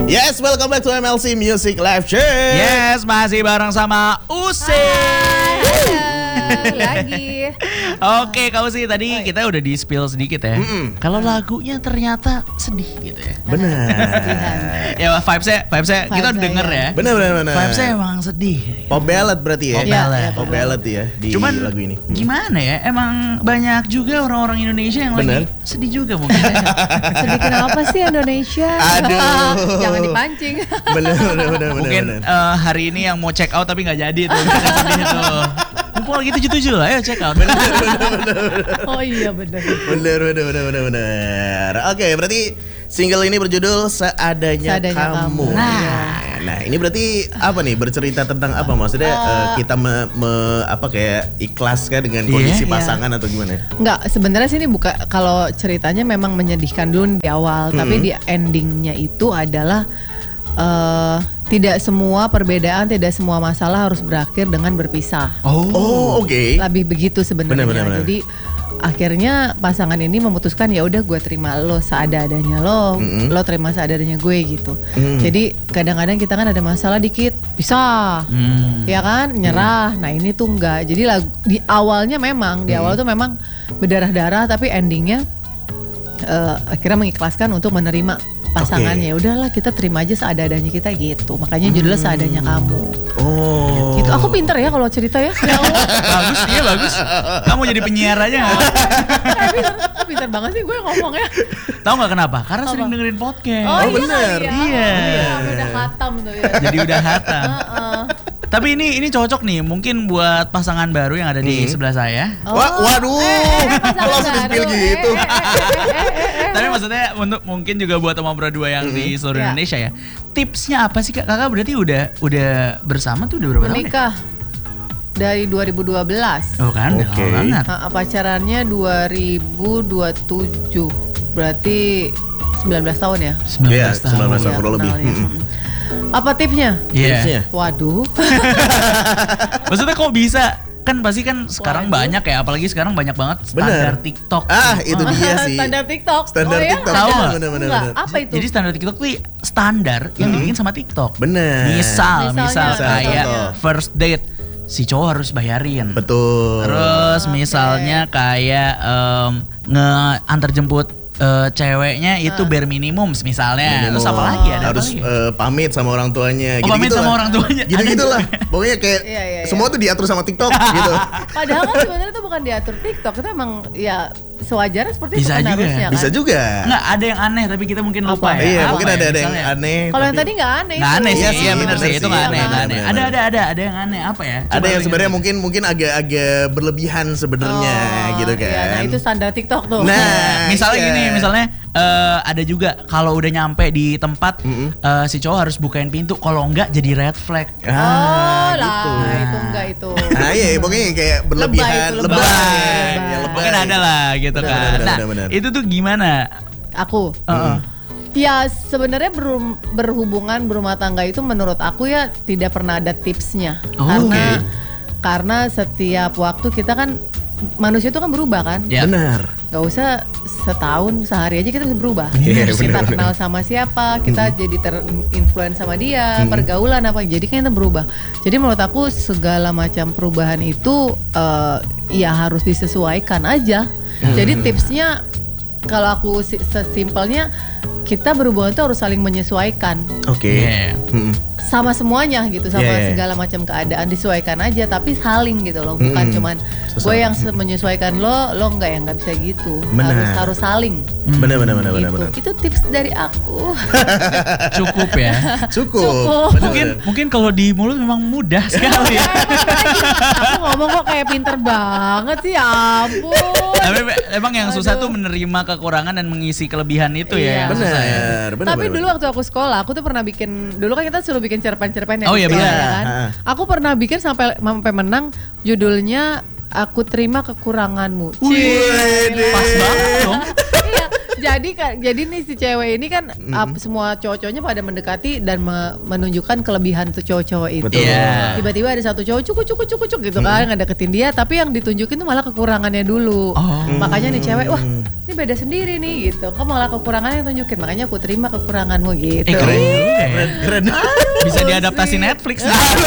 Yes, welcome back to MLC Music Live Check. Yes, masih bareng sama Usi. Lagi. Oke, kau sih tadi kita udah di spill sedikit ya. Kalau lagunya ternyata sedih gitu ya. Benar. Ya vibes-nya kita udah denger ya. Benar. Vibes-nya emang sedih. Pop ballad berarti ya. Pop ballad. Ya, pop ballad ya di Cuman lagu ini. gimana ya? Emang banyak juga orang-orang Indonesia yang lagi sedih juga mungkin. Sedih kenapa sih Indonesia? Aduh. Jangan dipancing. Benar. Mungkin hari ini yang mau check out tapi nggak jadi tuh. Sedih tuh. Mumpung lagi 7-7 lah, ayo check out. Benar. Oh iya benar. Benar. Oke, berarti single ini berjudul Seadanya Kamu. Nah, ini berarti apa nih? Bercerita tentang apa? Maksudnya kita kayak ikhlas kan dengan kondisi pasangan atau gimana? Enggak, sebenarnya sih ini kalau ceritanya memang menyedihkan dulu di awal, tapi di endingnya itu adalah tidak semua perbedaan, tidak semua masalah harus berakhir dengan berpisah. Oh, oke. Lebih begitu sebenarnya. Benar. Jadi akhirnya pasangan ini memutuskan ya udah gue terima lo seadanya lo terima seadanya gue gitu. Jadi kadang-kadang kita kan ada masalah dikit pisah, ya kan nyerah. Nah ini tuh enggak. Jadi di awalnya memang awal tuh memang berdarah-darah, tapi endingnya akhirnya mengikhlaskan untuk menerima pasangannya. Udahlah kita terima aja seadanya kita gitu. Makanya judulnya Seadanya Kamu. Oh. Gitu. Aku pinter ya kalau cerita ya. Bagus. Kamu jadi penyiar aja nggak? Pinter banget sih gue ngomongnya. Tahu nggak kenapa? Karena sering dengerin podcast. Oh, bener. Iya. Udah khatam tuh ya. Jadi udah hatam. Tapi ini cocok nih mungkin buat pasangan baru yang ada di sebelah saya. Waduh. Langsung di-spill gitu. Tapi maksudnya untuk mungkin juga buat Om Berdua yang di seluruh Indonesia ya. Tipsnya apa sih Kak? Kakak berarti udah bersama tuh udah berapa tahun ya? Menikah dari 2012. Oh kan, udah lama banget. Pacarannya 2027. Berarti 19 tahun ya? 19 tahun kurang lebih. Apa tipsnya? Tipsnya? Waduh. Maksudnya kok bisa? Kan pasti kan sekarang banyak ya, apalagi sekarang banyak banget standar TikTok. Itu dia sih. Standar TikTok. TikTok. Tahu Bener. Apa itu? Jadi standar TikTok tuh standar yang dibikin sama TikTok. Bener. Misal Contoh. kayak first date si cowok harus bayarin. Betul. Terus misalnya kayak nge-antar jemput ceweknya itu bare minimum misalnya. Terus apa lagi ada? Harus pamit sama orang tuanya. Pamit sama orang tuanya. Gitu-gitulah. Pokoknya kayak semua tuh diatur sama TikTok gitu. Padahal kan sebenarnya itu bukan diatur TikTok, itu emang ya sewajarnya seperti bisa itu kan juga. harusnya kan. Bisa juga. Nggak, ada yang aneh tapi kita mungkin lupa ya. Iya, apa mungkin ada yang aneh. Kalau yang tadi nggak aneh. Nggak aneh sih, iya benar sih. bener Itu nggak sih. aneh, nggak aneh. Bener. Ada yang aneh apa ya? Ada yang sebenarnya mungkin agak berlebihan sebenarnya gitu kan. Iya, nah itu standar TikTok tuh. Nah, misalnya gini, ada juga kalau udah nyampe di tempat si cowok harus bukain pintu, kalau enggak jadi red flag. Gitu. Itu enggak itu. Nah iya, pokoknya kayak berlebihan, lebay. Mungkin ada lah gitu kan. Benar. Itu tuh gimana? Aku. Ya sebenarnya berhubungan berumah tangga itu menurut aku ya tidak pernah ada tipsnya. Karena setiap waktu kita kan manusia itu kan berubah kan. Benar. Gak usah setahun, sehari aja kita bisa berubah. Kita kenal sama siapa, kita jadi terinfluence sama dia, pergaulan apa, jadi kan kita berubah. Jadi menurut aku segala macam perubahan itu ya harus disesuaikan aja. Jadi tipsnya kalau aku sesimpelnya kita berhubungan itu harus saling menyesuaikan. Sama semuanya gitu, sama segala macam keadaan disesuaikan aja, tapi saling gitu loh, bukan cuman gue yang menyesuaikan lo enggak, ya nggak bisa gitu. Harus saling. Benar. Itu tips dari aku. Cukup ya. Cukup. Mungkin kalau di mulut memang mudah sekali. Aku ngomong kok kayak pinter banget sih, ampun. Tapi emang yang susah tuh menerima kekurangan dan mengisi kelebihan itu ya. Benar. Tapi dulu waktu aku sekolah, aku tuh pernah bikin, dulu kan kita suruh bikin cerpen-cerpen ya. Oh iya benar. Ya kan? Aku pernah bikin sampai menang, judulnya Aku Terima Kekuranganmu. Pas banget dong. Iya, jadi nih si cewek ini kan semua cowok-cowoknya pada mendekati dan menunjukkan kelebihan tuh cowok-cowok itu. Tiba-tiba ada satu cowok cuk gitu kan ngedeketin dia, tapi yang ditunjukin tuh malah kekurangannya dulu. Makanya nih cewek, wah ini beda sendiri nih gitu. Kok malah kekurangannya yang tunjukin, makanya aku terima kekuranganmu gitu. Keren juga ya. Keren. Bisa diadaptasi Netflix.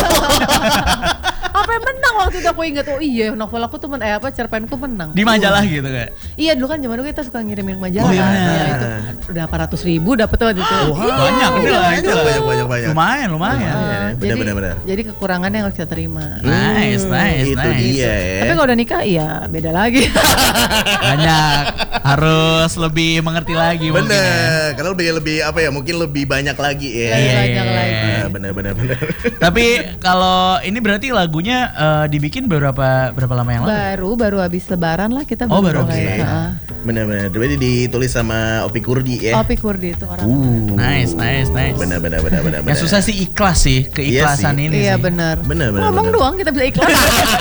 Apa yang menang waktu itu aku ingat, oh iya novel aku tuh cerpenku menang. Di majalah gitu kayak. Iya dulu kan zaman dulu kita suka ngirimin majalah. Oh, iya. Ya, itu udah 800.000 dapet waktu itu. Banyak lah itu. Banyak. Lumayan. Benar. Jadi kekurangannya yang harus kita terima. Nice. Itu dia ya. Tapi kalau udah nikah ya beda lagi. Banyak. Harus lebih mengerti lagi mungkin ya. Bener, karena lebih apa ya? Mungkin lebih banyak lagi ya. Banyak lagi. Bener. Tapi kalau ini berarti lagunya dibikin berapa lama yang lalu? Baru habis lebaran lah kita baru mulai. Bener. Jadi ditulis sama Opi Kurdi ya. Opi Kurdi itu orang. Nice. Bener. Yang susah sih ikhlas sih, keikhlasan Iya ini Iya sih. benar. Bener. Ngomong doang kita bisa ikhlas.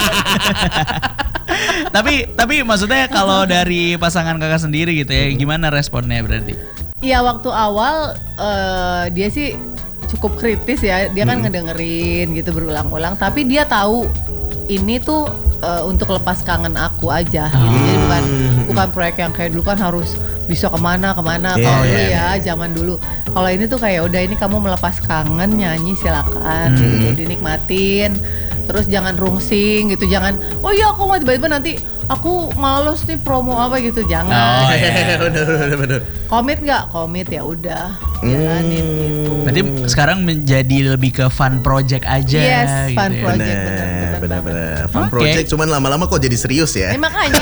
tapi maksudnya kalau dari pasangan kakak sendiri gitu ya, gimana responnya berarti? Iya waktu awal dia sih cukup kritis ya, dia kan ngedengerin gitu berulang-ulang, tapi dia tahu ini tuh untuk lepas kangen aku aja. Gitu. Jadi bukan proyek yang kayak dulu kan harus bisa kemana. Kalau dulu ya zaman dulu. Kalau ini tuh kayak udah ini kamu melepas kangen, nyanyi silakan, gitu, dinikmatin. Terus jangan rungsing gitu, jangan oh iya aku mau tiba-tiba nanti aku males nih promo apa gitu, jangan. Bener. Komit nggak? Komit ya udah jalanin gitu. Berarti sekarang menjadi lebih ke fun project aja. Yes, gitu fun ya. project. Bener. Fun Oke. project, cuman lama-lama kok jadi serius ya. Makanya.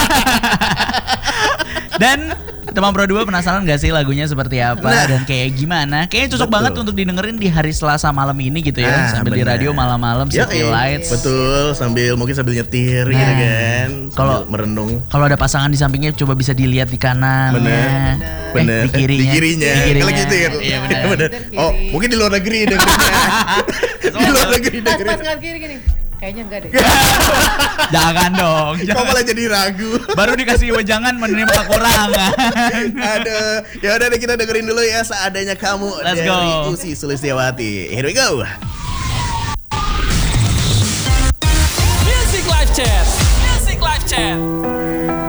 Dan teman Pro 2 penasaran gak sih lagunya seperti apa dan kayak gimana? Kayaknya cocok banget untuk didengerin di hari Selasa malam ini gitu ya. Sambil di radio malam-malam City Lights. Betul, mungkin sambil nyetir gitu kan. Kalau merenung. Kalau ada pasangan di sampingnya coba bisa dilihat di kanan. Bener. Di kirinya. Kalau gitu ya. Iya benar. Oh, mungkin di luar negeri dengerinnya. Di luar negeri Pas kiri gini. Kayaknya enggak deh. Jangan dong. Kok malah jadi ragu. Baru dikasih wejangan menerima kekurangan. Aduh, ya udah deh kita dengerin dulu ya Seadanya Kamu Let's dari go. Ussy Sulistyawati. Here we go. Music Live Chat.